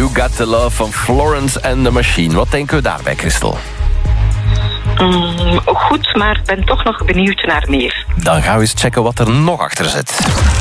You Got The Love van Florence and the Machine. Wat denken we daarbij, Christel? Goed, maar ik ben toch nog benieuwd naar meer. Dan gaan we eens checken wat er nog achter zit.